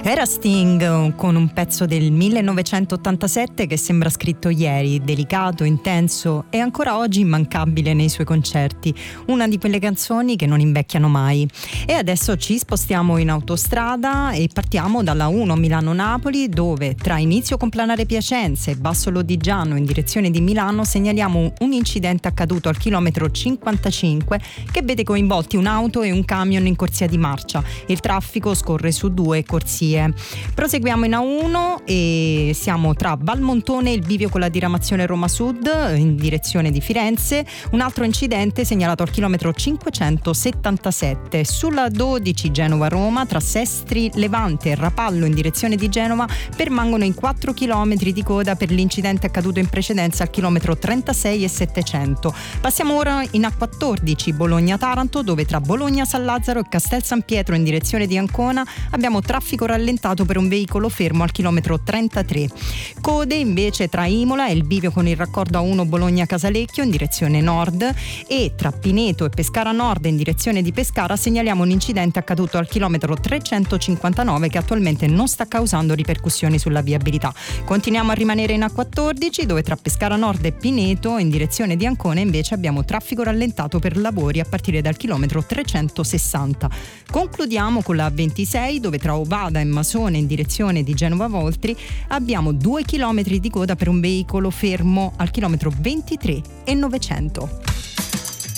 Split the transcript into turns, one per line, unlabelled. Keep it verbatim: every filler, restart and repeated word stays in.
Era Sting con un pezzo del millenovecentottantasette che sembra scritto ieri, delicato, intenso e ancora oggi immancabile nei suoi concerti, una di quelle canzoni che non invecchiano mai. E adesso ci spostiamo in autostrada e partiamo dalla uno Milano-Napoli, dove tra inizio Complanare Piacenza e Basso Lodigiano in direzione di Milano segnaliamo un incidente accaduto al chilometro cinquantacinque che vede coinvolti un'auto e un camion in corsia di marcia. Il traffico scorre su due corsie. Proseguiamo in A uno e siamo tra Valmontone e il bivio con la diramazione Roma Sud in direzione di Firenze. Un altro incidente segnalato al chilometro cinquecentosettantasette. Sulla dodici Genova-Roma tra Sestri Levante e Rapallo in direzione di Genova permangono in quattro chilometri di coda per l'incidente accaduto in precedenza al chilometro trentasei e settecento. Passiamo ora in A quattordici Bologna-Taranto, dove tra Bologna-San Lazzaro e Castel San Pietro in direzione di Ancona abbiamo traffico rallentato per un veicolo fermo al chilometro trentatré. Code invece tra Imola e il bivio con il raccordo A uno Bologna-Casalecchio in direzione nord, e tra Pineto e Pescara Nord in direzione di Pescara segnaliamo un incidente accaduto al chilometro trecentocinquantanove che attualmente non sta causando ripercussioni sulla viabilità. Continuiamo a rimanere in A quattordici, dove tra Pescara Nord e Pineto in direzione di Ancona invece abbiamo traffico rallentato per lavori a partire dal chilometro trecentosessanta. Concludiamo con la A ventisei, dove tra Ovada e Masone in direzione di Genova Voltri abbiamo due chilometri di coda per un veicolo fermo al chilometro ventitré e novecento.